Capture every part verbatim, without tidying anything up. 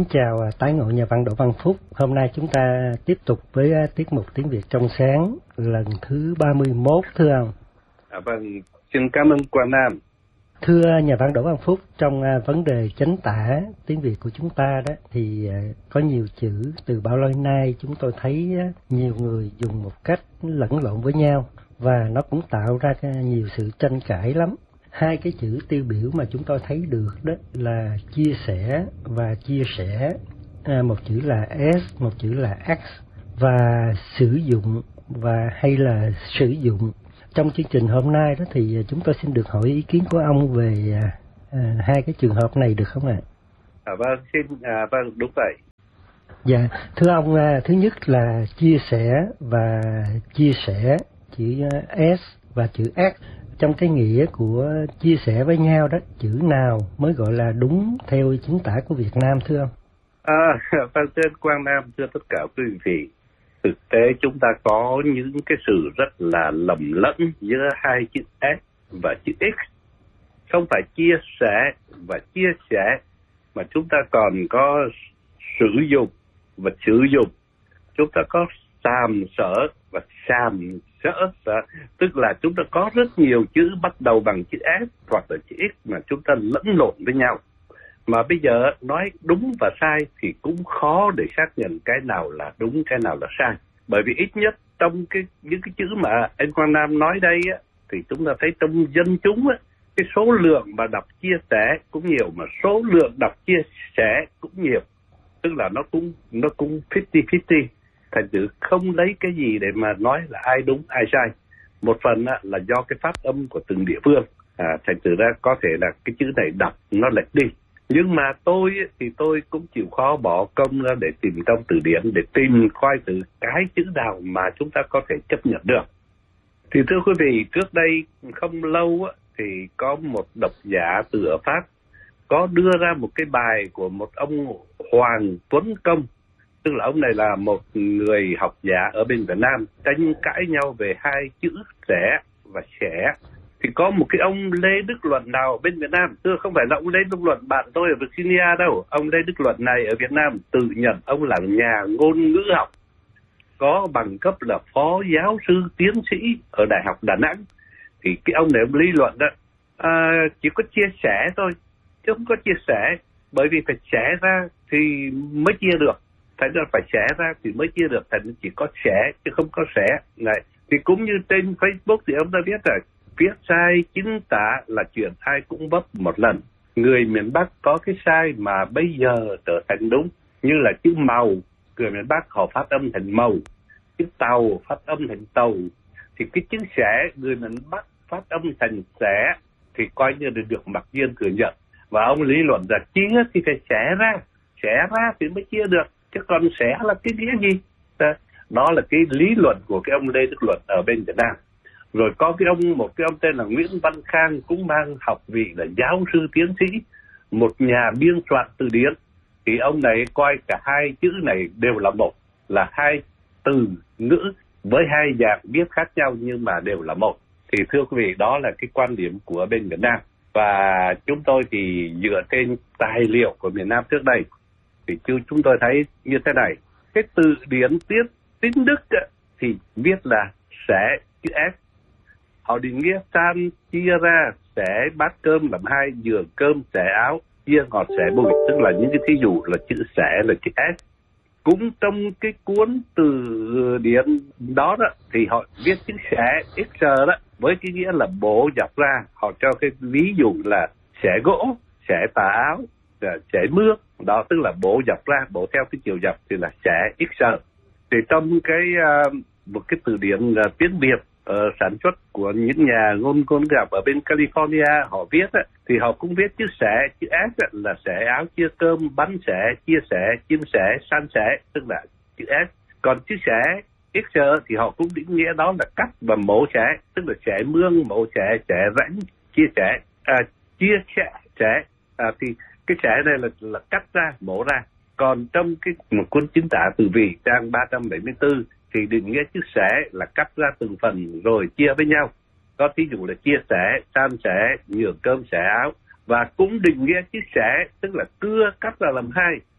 chào tái ngộ nhà văn Đỗ Văn Phúc. Hôm nay chúng ta tiếp tục với tiết mục Tiếng Việt trong sáng lần thứ ba mươi mốt, thưa ông. À, vâng, xin cảm ơn Quang Nam. Thưa nhà văn Đỗ Văn Phúc, trong vấn đề chánh tả tiếng Việt của chúng ta đó thì có nhiều chữ từ bao lâu nay chúng tôi thấy nhiều người dùng một cách lẫn lộn với nhau và nó cũng tạo ra nhiều sự tranh cãi lắm. Hai cái chữ tiêu biểu mà chúng tôi thấy được đó là chia sẻ và chia sẻ, à, một chữ là S, một chữ là X, và sử dụng và hay là sử dụng. Trong chương trình hôm nay đó thì chúng tôi xin được hỏi ý kiến của ông về à, hai cái trường hợp này được không ạ? À, vâng, xin à, vâng đúng vậy. Dạ, thưa ông, à, thứ nhất là chia sẻ và chia sẻ, chữ S và chữ X. Trong cái nghĩa của chia sẻ với nhau đó, chữ nào mới gọi là đúng theo chính tả của Việt Nam thưa ông? À, vâng, thưa Quang Nam, thưa tất cả quý vị, thực tế chúng ta có những cái sự rất là lầm lẫn giữa hai chữ S và chữ X. Không phải chia sẻ và chia sẻ, mà chúng ta còn có sử dụng và sử dụng. Chúng ta có sàm sỡ và sàm sỡ, tức là chúng ta có rất nhiều chữ bắt đầu bằng chữ S hoặc là chữ X mà chúng ta lẫn lộn với nhau. Mà bây giờ nói đúng và sai thì cũng khó để xác nhận cái nào là đúng, cái nào là sai. Bởi vì ít nhất trong cái những cái chữ mà anh Quang Nam nói đây á, thì chúng ta thấy trong dân chúng á, cái số lượng mà đọc chia sẻ cũng nhiều, mà số lượng đọc chia sẻ cũng nhiều. Tức là nó cũng nó cũng năm mươi năm mươi. Thành thử không lấy cái gì để mà nói là ai đúng ai sai. Một phần á, là do cái phát âm của từng địa phương. À, thành thử ra có thể là cái chữ này đọc nó lệch đi. Nhưng mà tôi thì tôi cũng chịu khó bỏ công ra để tìm trong từ điển, để tìm coi từ cái chữ nào mà chúng ta có thể chấp nhận được. Thì thưa quý vị, trước đây không lâu thì có một độc giả từ ở Pháp có đưa ra một cái bài của một ông Hoàng Tuấn Công. Tức là ông này là một người học giả ở bên Việt Nam, tranh cãi nhau về hai chữ sẻ và sẻ. Thì có một cái ông Lê Đức Luận nào bên Việt Nam, thưa không phải là ông Lê Đức Luận bạn tôi ở Virginia đâu. Ông Lê Đức Luận này ở Việt Nam tự nhận ông là nhà ngôn ngữ học, có bằng cấp là phó giáo sư tiến sĩ ở Đại học Đà Nẵng. Thì cái ông này ông lý luận đó, à, chỉ có chia sẻ thôi, chứ không có chia sẻ. Bởi vì phải sẻ ra thì mới chia được. Thành ra phải xẻ ra thì mới chia được, thành chỉ có xẻ chứ không có xẻ. Này, thì cũng như trên Facebook thì ông ta viết là viết sai chính tả là chuyện ai cũng vấp một lần. Người miền Bắc có cái sai mà bây giờ trở thành đúng, như là chữ màu, người miền Bắc họ phát âm thành màu, chữ tàu phát âm thành tàu. Thì cái chữ xẻ người miền Bắc phát âm thành xẻ thì coi như là được mặc nhiên thừa nhận. Và ông lý luận là chia thì phải xẻ ra, xẻ ra thì mới chia được. Chứ còn sẽ là cái nghĩa gì? Đó là cái lý luận của cái ông Lê Đức Luận ở bên Việt Nam. Rồi có cái ông, một cái ông tên là Nguyễn Văn Khang cũng mang học vị là giáo sư tiến sĩ, một nhà biên soạn từ điển. Thì ông này coi cả hai chữ này đều là một, là hai từ ngữ với hai dạng viết khác nhau nhưng mà đều là một. Thì thưa quý vị, đó là cái quan điểm của bên Việt Nam. Và chúng tôi thì dựa trên tài liệu của miền Nam trước đây thì chúng tôi thấy như thế này. Cái từ điển tiết tín Đức thì viết là xẻ chữ S. Họ định nghĩa san chia ra, xẻ bát cơm làm hai, giường cơm xẻ áo, chia ngọt xẻ bùi. Tức là những cái thí dụ là chữ xẻ là chữ S. Cũng trong cái cuốn từ điển đó, đó thì họ viết chữ xẻ x đó với cái nghĩa là bổ dọc ra. Họ cho cái ví dụ là xẻ gỗ, xẻ tà áo, xẻ mướp. Đó tức là bổ dọc ra, bổ theo cái chiều dọc thì là xẻ x. Thì trong cái uh, một cái từ điển uh, tiếng Việt uh, sản xuất của những nhà ngôn ngôn ngữ học ở bên California họ viết á, thì họ cũng viết chữ xẻ, chữ S á, là xẻ áo, chia cơm, bánh xẻ, chia sẻ, chim sẻ, san sẻ, tức là chữ S. Còn chữ xẻ x thì họ cũng định nghĩa đó là cắt và mổ xẻ, tức là xẻ mương, mổ xẻ, xẻ rãnh, chia sẻ, à, chia sẻ, sẻ. À, thì cái xẻ này là, là cắt ra, mổ ra. Còn trong cái một cuốn chính tả từ vị trang ba trăm bảy mươi tư thì định nghĩa chữ xẻ là cắt ra từng phần rồi chia với nhau. Có thí dụ là chia sẻ, san sẻ, nhường cơm xẻ áo. Và cũng định nghĩa chữ xẻ tức là cưa cắt ra làm hai,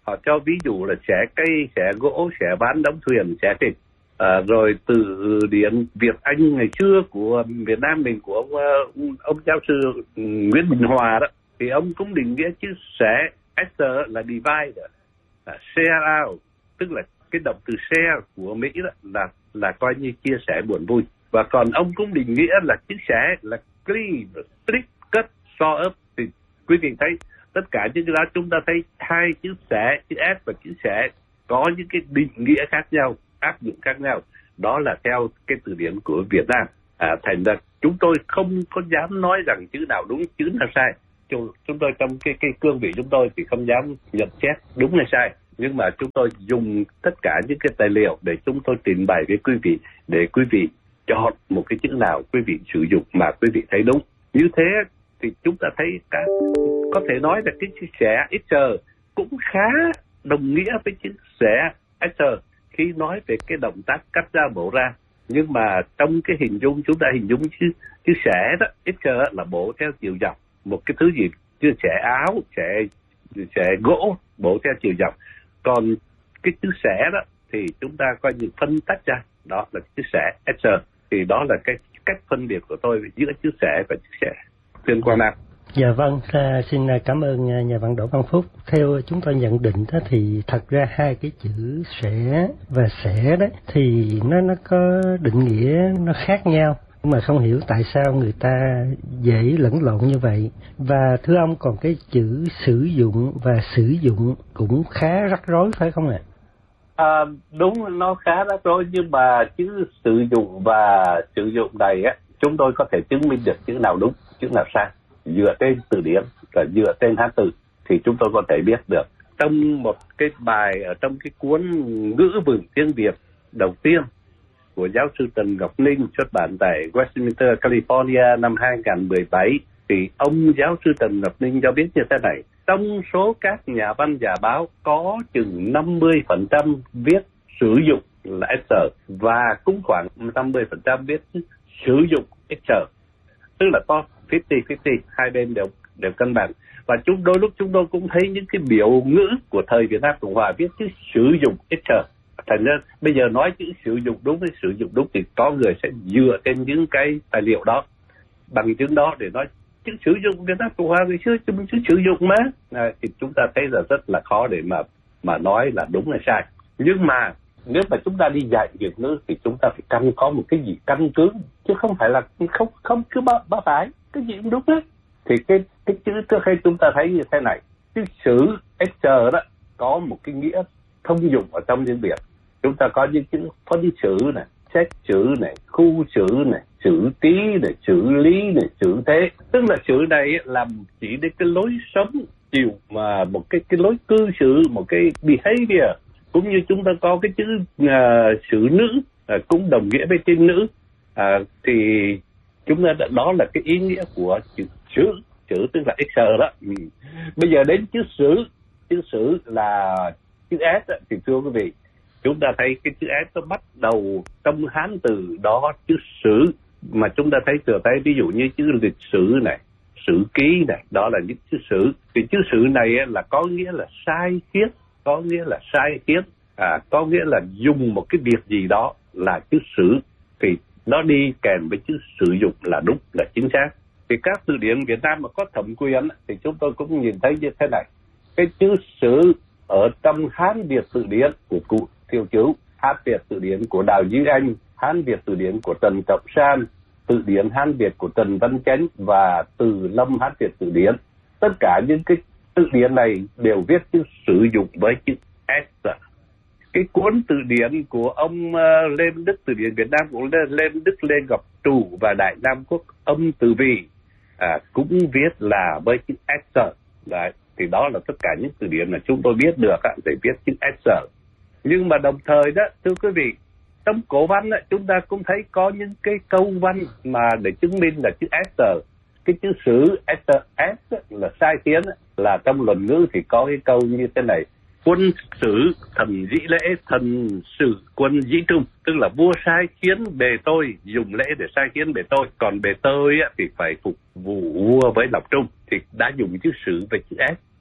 họ cho ví dụ là xẻ cây, xẻ gỗ, xẻ ván, đóng thuyền, xẻ thịt. À, rồi từ điển Việt Anh ngày xưa của Việt Nam mình, của ông, ông giáo sư Nguyễn Bình Hòa đó, thì ông cũng định nghĩa chữ xẻ S là divide, là share out, tức là cái động từ share của Mỹ đó là là coi như chia sẻ buồn vui. Và còn ông cũng định nghĩa là chữ xẻ là cleave, split, cut, saw up. Thì quý vị thấy tất cả những cái đó chúng ta thấy hai chữ xẻ, chữ S và chữ xẻ có những cái định nghĩa khác nhau, áp dụng khác nhau. Đó là theo cái từ điển của Việt Nam. À, thành ra chúng tôi không có dám nói rằng chữ nào đúng, chữ nào sai. Chúng tôi trong cái cái cương vị chúng tôi thì không dám nhận xét đúng hay sai, nhưng mà chúng tôi dùng tất cả những cái tài liệu để chúng tôi trình bày với quý vị, để quý vị chọn một cái chữ nào quý vị sử dụng mà quý vị thấy đúng. Như thế thì chúng ta thấy cả, có thể nói là cái chữ xẻ x cũng khá đồng nghĩa với chữ xẻ s khi nói về cái động tác cắt ra bổ ra. Nhưng mà trong cái hình dung, chúng ta hình dung chữ chữ xẻ đó, x là bổ theo chiều dọc, một cái thứ gì như xẻ áo, xẻ xẻ gỗ bổ theo chiều dọc. Còn cái chữ xẻ đó thì chúng ta coi như phân tách ra, đó là chữ xẻ s. Thì đó là cái cách phân biệt của tôi giữa chữ xẻ và chữ xẻ. Thưa Quang Nam. Dạ vâng, à, xin cảm ơn nhà văn Đỗ Văn Phúc. Theo chúng tôi nhận định đó, thì thật ra hai cái chữ xẻ và xẻ đó thì nó nó có định nghĩa nó khác nhau, nhưng mà không hiểu tại sao người ta dễ lẫn lộn như vậy. Và thưa ông, còn cái chữ sử dụng và sử dụng cũng khá rắc rối phải không ạ? À, đúng, nó khá rắc rối, nhưng mà chữ sử dụng và sử dụng này á, chúng tôi có thể chứng minh được chữ nào đúng, chữ nào sai. Dựa trên từ điển và dựa trên Hán từ thì chúng tôi có thể biết được. Trong một cái bài ở trong cái cuốn Ngữ vựng tiếng Việt đầu tiên của giáo sư Trần Ngọc Ninh xuất bản tại Westminster, California năm hai không một bảy, thì ông giáo sư Trần Ngọc Ninh cho biết như thế này: trong số các nhà văn nhà báo có chừng năm mươi phần trăm viết sử dụng là s, và cũng khoảng năm mươi phần trăm viết sử dụng s, tức là có năm mươi năm mươi, hai bên đều đều cân bằng. Và chúng đôi lúc chúng tôi cũng thấy những cái biểu ngữ của thời Việt Nam Cộng Hòa viết chữ sử dụng s. Thành ra bây giờ nói chữ sử dụng đúng với sử dụng đúng thì có người sẽ dựa trên những cái tài liệu đó, bằng chứng đó để nói chữ sử dụng Việt Nam Cộng Hòa ngày xưa chúng chữ sử dụng mà. À, thì chúng ta thấy là rất là khó để mà mà nói là đúng hay sai. Nhưng mà nếu mà chúng ta đi dạy Việt ngữ thì chúng ta phải cần có một cái gì căn cứ, chứ không phải là không không cứ bá, bá phải cái gì cũng đúng hết. Thì cái cái chữ trước khi chúng ta thấy như thế này, chữ sử s đó có một cái nghĩa thông dụng ở trong tiếng Việt. Chúng ta có những chữ phân xử này, xét xử này, khu xử này, xử trí này, xử lý này, xử thế. Tức là xử này làm chỉ đến cái lối sống chiều, mà một cái cái lối cư xử, một cái behavior. Cũng như chúng ta có cái chữ uh, xử nữ uh, cũng đồng nghĩa với chữ nữ. Uh, thì chúng ta đó là cái ý nghĩa của chữ xử, xử tức là x đó. Ừ. Bây giờ đến chữ sử, chữ sử là chữ s thì thưa quý vị, chúng ta thấy cái chữ s nó bắt đầu trong Hán từ đó, chữ sử mà chúng ta thấy thừa thấy ví dụ như chữ lịch sử này, sử ký này, đó là những chữ sử. Thì chữ sử này là có nghĩa là sai khiết, có nghĩa là sai khiết, à, có nghĩa là dùng một cái việc gì đó là chữ sử, thì nó đi kèm với chữ sử dụng là đúng, là chính xác. Thì các từ điển Việt Nam mà có thẩm quyền thì chúng tôi cũng nhìn thấy như thế này. Cái chữ sử ở trong Hán Việt từ điển của cụ Thiệu Chứ, Hán Việt từ điển của Đào Duy Anh, Hán Việt từ điển của Trần Trọng San, từ điển Hán Việt của Trần Văn Chánh và Từ Lâm Hán Việt từ điển, tất cả những cái từ điển này đều viết chữ sử dụng với chữ s. Cái cuốn từ điển của ông uh, Lê Đức, từ điển Việt Nam của Lê Đức Lê Ngọc Trù và Đại Nam Quốc Âm Từ Vi à, cũng viết là với chữ s. Đấy, thì đó là tất cả những từ điển mà chúng tôi biết được á, để viết chữ s. Nhưng mà đồng thời đó, thưa quý vị, trong cổ văn á, chúng ta cũng thấy có những cái câu văn mà để chứng minh là chữ s. Cái chữ sử s, s là sai khiến, là trong Luận Ngữ thì có cái câu như thế này: quân sử thần dĩ lễ, thần sử quân dĩ trung. Tức là vua sai khiến bề tôi, dùng lễ để sai khiến bề tôi, còn bề tôi á, thì phải phục vụ vua với lòng trung. Thì đã dùng chữ sử về chữ s.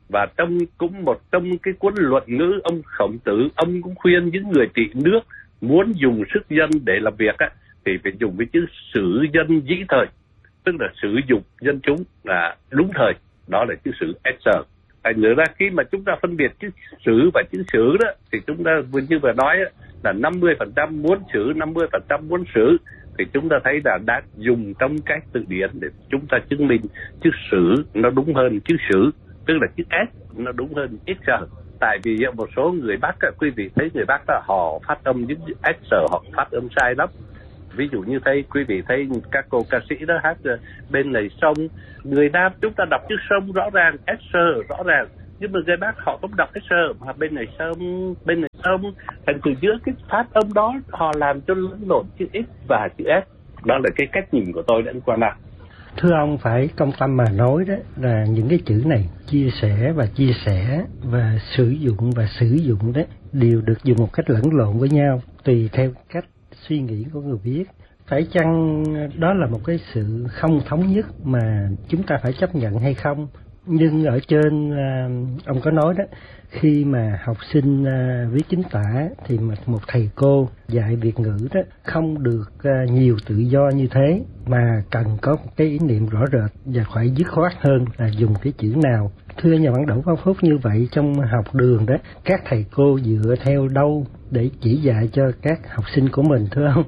Và trong cũng một trong cái cuốn Luật ngữ ông Khổng Tử, ông cũng khuyên những người trị nước muốn dùng sức dân để làm việc á, thì phải dùng cái chữ sử dân dĩ thời, tức là sử dụng dân chúng là đúng thời, đó là chữ sử exer. Thành nữa ra khi mà chúng ta phân biệt chữ sử và chữ sử đó, thì chúng ta như vừa nói á, là năm mươi phần trăm muốn sử, năm mươi phần trăm muốn sử, thì chúng ta thấy là đã dùng trong cái từ điển để chúng ta chứng minh chữ sử nó đúng hơn chữ sử, tức là chữ s nó đúng hơn exer. Tại vì một số người Bắc, quý vị thấy người Bắc là họ phát âm những chữ exer họ phát âm sai lắm. Ví dụ như thấy quý vị thấy các cô ca sĩ đó hát bên này sông, người Nam chúng ta đọc chữ sông rõ ràng, exer rõ ràng, nhưng mà người Bắc họ không đọc exer mà bên này sông, bên này sông. Thành từ giữa cái phát âm đó họ làm cho lẫn lộn chữ x và chữ s. Đó là cái cách nhìn của tôi đến qua nào. Thưa ông, phải công tâm mà nói đó là những cái chữ này chia sẻ và chia sẻ và sử dụng và sử dụng đấy đều được dùng một cách lẫn lộn với nhau tùy theo cách suy nghĩ của người viết. Phải chăng đó là một cái sự không thống nhất mà chúng ta phải chấp nhận hay không? Nhưng ở trên ông có nói đó, khi mà học sinh viết chính tả thì một thầy cô dạy Việt ngữ đó không được nhiều tự do như thế, mà cần có một cái ý niệm rõ rệt và phải dứt khoát hơn là dùng cái chữ nào. Thưa nhà văn Đỗ Văn Phúc, như vậy trong học đường đó, các thầy cô dựa theo đâu để chỉ dạy cho các học sinh của mình, thưa ông?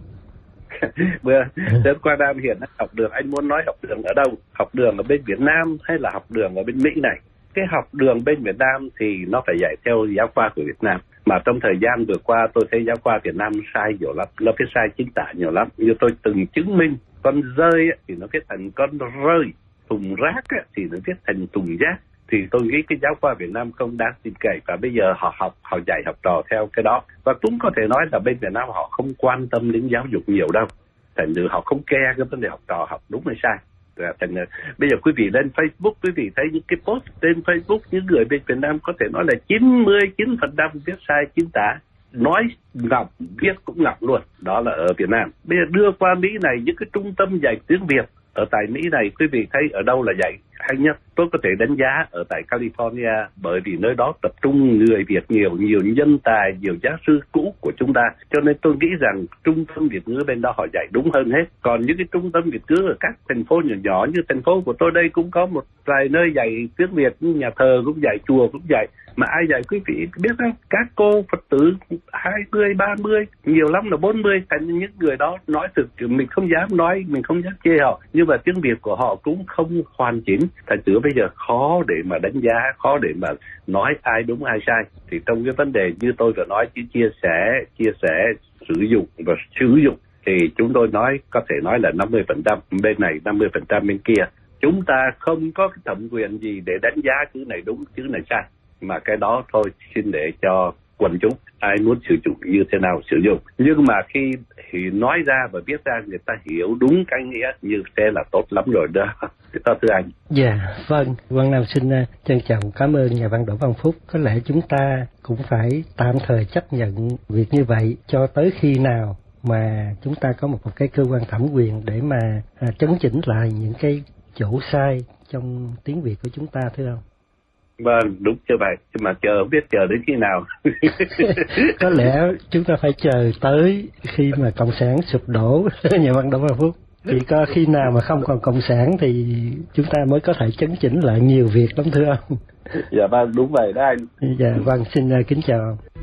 Bữa đến qua Nam hiện học đường, anh muốn nói học đường ở đâu? Học đường ở bên Việt Nam hay là học đường ở bên Mỹ này? Cái học đường bên Việt Nam thì nó phải dạy theo giáo khoa của Việt Nam. Mà trong thời gian vừa qua tôi thấy giáo khoa Việt Nam sai nhiều lắm, nó viết sai chính tả nhiều lắm. Như tôi từng chứng minh, con rơi thì nó viết thành con rơi, thùng rác thì nó viết thành thùng rác. Thì tôi nghĩ cái giáo khoa Việt Nam không đáng tin cậy, và bây giờ họ học, họ dạy học trò theo cái đó. Và cũng có thể nói là bên Việt Nam họ không quan tâm đến giáo dục nhiều đâu. Thành ra họ không care cái vấn đề học trò học đúng hay sai. Thành ra bây giờ quý vị lên Facebook, quý vị thấy những cái post trên Facebook, những người bên Việt Nam có thể nói là chín mươi chín phần trăm viết sai chính tả, nói ngọng, viết cũng ngọng luôn. Đó là ở Việt Nam. Bây giờ đưa qua Mỹ này, những cái trung tâm dạy tiếng Việt ở tại Mỹ này, quý vị thấy ở đâu là dạy hay nhất? Tôi có thể đánh giá ở tại California, bởi vì nơi đó tập trung người Việt nhiều, nhiều nhân tài, nhiều giáo sư cũ của chúng ta. Cho nên tôi nghĩ rằng trung tâm Việt ngữ bên đó họ dạy đúng hơn hết. Còn những cái trung tâm Việt ngữ ở các thành phố nhỏ nhỏ như thành phố của tôi đây cũng có một vài nơi dạy tiếng Việt, nhà thờ cũng dạy, chùa cũng dạy. Mà ai dạy quý vị biết không? Các cô Phật tử hai mươi, ba mươi, nhiều lắm là bốn mươi. Thành những người đó nói thực, mình không dám nói, mình không dám chê họ. Nhưng mà tiếng Việt của họ cũng không hoàn chỉnh. Thành thử bây giờ khó để mà đánh giá, khó để mà nói ai đúng ai sai. Thì trong cái vấn đề như tôi vừa nói, chỉ chia sẻ, chia sẻ, sử dụng và sử dụng, thì chúng tôi nói có thể nói là năm mươi phần trăm bên này, năm mươi phần trăm bên kia. Chúng ta không có cái thẩm quyền gì để đánh giá chữ này đúng, chữ này sai. Mà cái đó thôi xin để cho quần chúng, ai muốn sử dụng như thế nào sử dụng. Nhưng mà khi thì nói ra và viết ra người ta hiểu đúng cái nghĩa như thế là tốt lắm rồi đó. Đó thưa anh. Dạ, vâng. Quang Nam xin trân trọng cảm ơn nhà văn Đỗ Văn Phúc. Có lẽ chúng ta cũng phải tạm thời chấp nhận việc như vậy cho tới khi nào mà chúng ta có một, một cái cơ quan thẩm quyền để mà à, chấn chỉnh lại những cái chỗ sai trong tiếng Việt của chúng ta, thưa ông. Vâng, đúng như vậy, nhưng mà chờ không biết chờ đến khi nào. Có lẽ chúng ta phải chờ tới khi mà cộng sản sụp đổ, nhà văn Đỗ Văn Phúc. Chỉ có khi nào mà không còn cộng sản thì chúng ta mới có thể chấn chỉnh lại nhiều việc lắm, thưa ông. Dạ vâng, đúng vậy đó anh. Dạ vâng, xin kính chào ông.